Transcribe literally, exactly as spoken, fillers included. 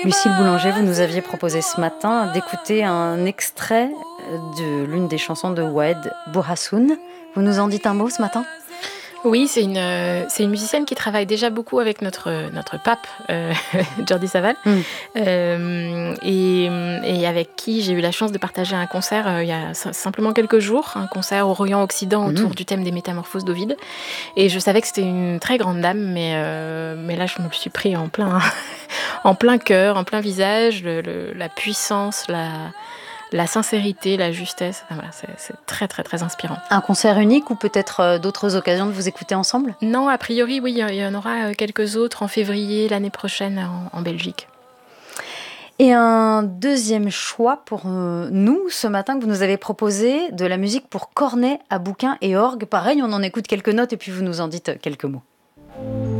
Lucille Boulanger, vous nous aviez proposé ce matin d'écouter un extrait de l'une des chansons de Wahed Bouhassoun. Vous nous en dites un mot ce matin ? Oui, c'est une, euh, c'est une musicienne qui travaille déjà beaucoup avec notre, notre pape, euh, Jordi Savall, mm. euh, et, et avec qui j'ai eu la chance de partager un concert euh, il y a simplement quelques jours, un concert au Orient-Occident autour mm. du thème des métamorphoses d'Ovide. Et je savais que c'était une très grande dame, mais, euh, mais là, je me suis pris en plein, en plein cœur, en plein visage, le, le, la puissance, la... la sincérité, la justesse, voilà, c'est, c'est très très très inspirant. Un concert unique ou peut-être euh, d'autres occasions de vous écouter ensemble ? Non, a priori oui, il y en aura quelques autres en février l'année prochaine en, en Belgique. Et un deuxième choix pour euh, nous ce matin que vous nous avez proposé, de la musique pour cornet à bouquin et orgue. Pareil, on en écoute quelques notes et puis vous nous en dites quelques mots.